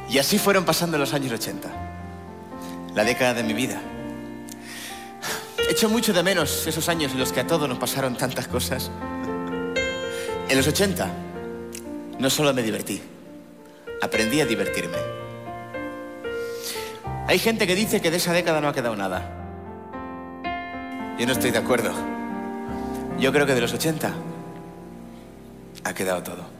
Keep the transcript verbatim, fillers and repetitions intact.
Y así fueron pasando los años ochenta, la década de mi vida. Echo mucho de menos esos años en los que a todos nos pasaron tantas cosas. En los ochenta no solo me divertí, aprendí a divertirme. Hay gente que dice que de esa década no ha quedado nada. Yo no estoy de acuerdo. Yo creo que de los ochenta ha quedado todo.